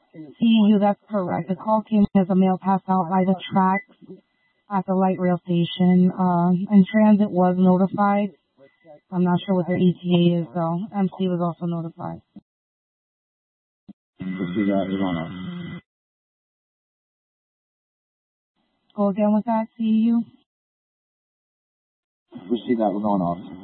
CEU, that's correct. The call came as a male passed out by the tracks at the light rail station. And transit was notified. I'm not sure what their ETA is, though. MC was also notified. Go again with that, CEU? We see that we're going off.